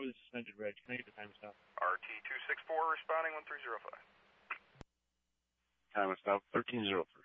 with a suspended reg. Can I get the time of stop? RT-264 responding 1305. Time of stop 1305.